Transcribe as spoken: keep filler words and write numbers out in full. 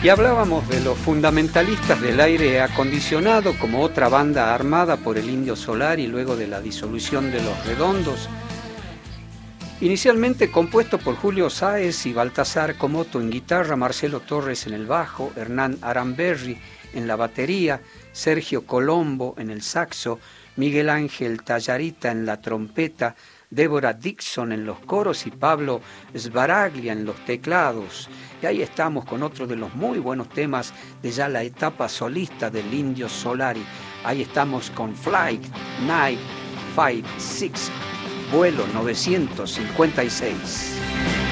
Y hablábamos de los fundamentalistas del aire acondicionado como otra banda armada por el Indio Solari y luego de la disolución de Los Redondos. Inicialmente compuesto por Julio Sáez y Baltasar Comoto en guitarra, Marcelo Torres en el bajo, Hernán Aramberri en la batería, Sergio Colombo en el saxo, Miguel Ángel Tallarita en la trompeta, Débora Dixon en los coros y Pablo Sbaraglia en los teclados. Y ahí estamos con otro de los muy buenos temas de ya la etapa solista del Indio Solari. Ahí estamos con Flight novecientos cincuenta y seis, vuelo novecientos cincuenta y seis.